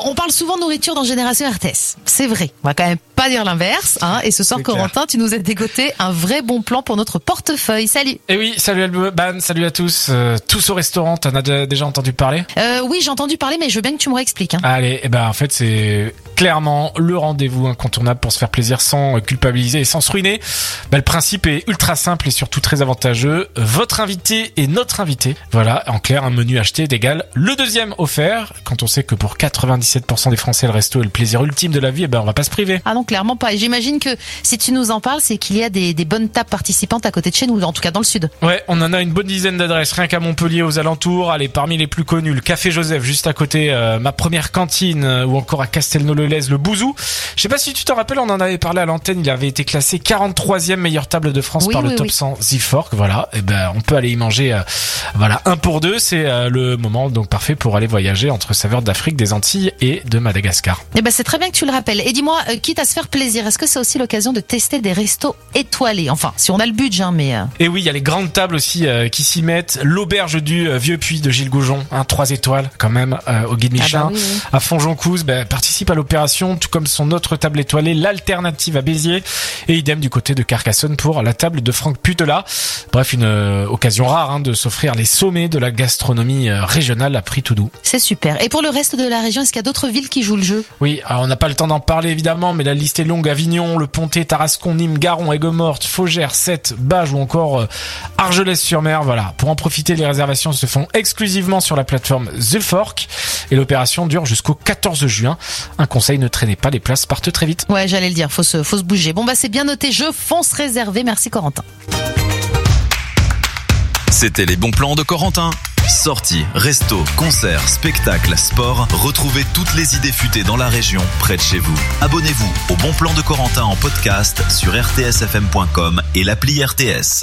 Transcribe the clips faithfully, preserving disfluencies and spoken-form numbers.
on parle souvent de nourriture dans Génération R T S. C'est vrai. On va quand même pas dire l'inverse, hein. Et ce soir, C'est Corentin, clair. tu nous as dégoté un vrai bon plan pour notre portefeuille. Salut. Et oui, salut Alban, salut à tous. Euh, tous au restaurant, t'en as de- déjà entendu parler? Euh, oui, j'ai entendu parler, mais je veux bien que tu me réexpliques, hein. Allez, et ben en fait c'est clairement le rendez-vous incontournable pour se faire plaisir sans culpabiliser et sans se ruiner. Bah, le principe est ultra simple et surtout très avantageux. Votre invité et notre invité. Voilà, en clair, un menu acheté d'égale le deuxième offert. Quand on sait que pour quatre-vingt-dix-sept pour cent des Français, le resto est le plaisir ultime de la vie, et ben on va pas se priver. Ah non, clairement pas. Et j'imagine que si tu nous en parles, c'est qu'il y a des, des bonnes tables participantes à côté de chez nous, en tout cas dans le sud. Ouais, on en a une bonne dizaine d'adresses, rien qu'à Montpellier, aux alentours. Allez, parmi les plus connus, le Café Joseph, juste à côté, euh, ma première cantine, euh, ou encore à Castelnau-le-Lez, le Bouzou. Je sais pas si tu t'en rappelles, on en avait parlé à l'antenne, il avait été classé quarante-troisième meilleure table de France Oui, par oui, le Top oui. cent Zifork. Voilà, et ben on peut aller y manger, euh, voilà, un pour deux. C'est euh, le moment donc parfait pour aller voyager entre saveurs d'Afrique, des Antilles et de Madagascar. Eh ben, c'est très bien que tu le rappelles. Et dis-moi, euh, quitte à se faire plaisir, est-ce que c'est aussi l'occasion de tester des restos étoilés? Enfin, si on a le budget, hein, mais... euh, Et oui, il y a les grandes tables aussi euh, qui s'y mettent. L'auberge du euh, Vieux Puy de Gilles Goujon, hein, trois étoiles quand même euh, au guide Michelin. Ah bah oui, oui. À Fonjoncouze, ben, participe à l'opération, tout comme son autre table étoilée, l'Alternative à Béziers. Et idem du côté de Carcassonne pour la table de Franck Putela. Bref, une euh, occasion rare hein, de s'offrir les sommets de la gastronomie euh, régionale à prix tout doux. C'est super. Et pour le reste de la région, est-ce qu'il y a d'autres villes qui jouent le jeu? Oui, alors on n'a pas le temps d'en parler évidemment, mais la liste est longue. Avignon, Le Pontet, Tarascon, Nîmes, Garon, Aigues-Mortes, Faugères, Sète, Bages ou encore euh, Argelès-sur-Mer. Voilà, pour en profiter, les réservations se font exclusivement sur la plateforme The Fork et l'opération dure jusqu'au quatorze juin. Un conseil, ne traînez pas, les places partent très vite. Ouais, j'allais le dire, faut se, faut se bouger. Bon bah c'est bien noté, je fonce réservé. Merci Corentin. C'était les bons plans de Corentin. Sorties, restos, concerts, spectacles, sport. Retrouvez toutes les idées futées dans la région, près de chez vous. Abonnez-vous au Bon Plan de Corentin en podcast sur r t s f m point com et l'appli R T S.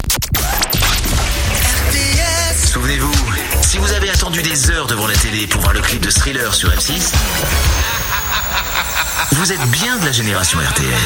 Souvenez-vous, si vous avez attendu des heures devant la télé pour voir le clip de Thriller sur M six, vous êtes bien de la génération R T S.